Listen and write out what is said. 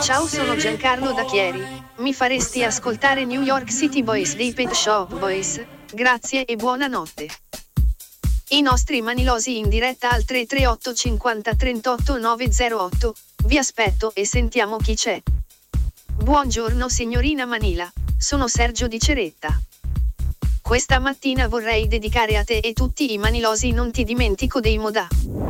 Ciao, sono Giancarlo da Chieri. Mi faresti ascoltare New York City Boys dei Pet Shop Boys? Grazie e buonanotte. I nostri manilosi in diretta al 338 50 38 908. Vi aspetto e sentiamo chi c'è. Buongiorno signorina Manila, sono Sergio di Ceretta. Questa mattina vorrei dedicare a te e tutti i manilosi Non ti dimentico dei Modà.